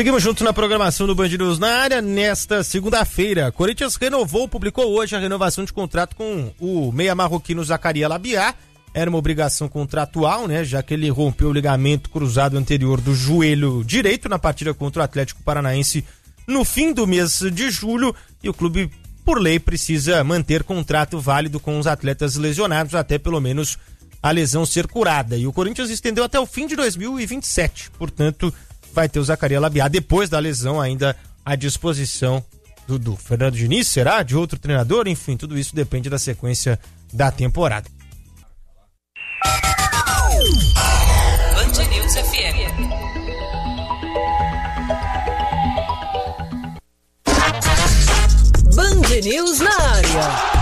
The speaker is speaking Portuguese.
Seguimos juntos na programação do Band News na área. Nesta segunda-feira, Corinthians publicou hoje a renovação de contrato com o meia marroquino Zakaria Labiá. Era uma obrigação contratual, né? Já que ele rompeu o ligamento cruzado anterior do joelho direito na partida contra o Atlético Paranaense no fim do mês de julho. E o clube, por lei, precisa manter contrato válido com os atletas lesionados até pelo menos a lesão ser curada. E o Corinthians estendeu até o fim de 2027. Portanto, vai ter o Zakaria Labiá depois da lesão ainda à disposição do Fernando Diniz, será? De outro treinador? Enfim, tudo isso depende da sequência da temporada. Band News FM. Band News na área.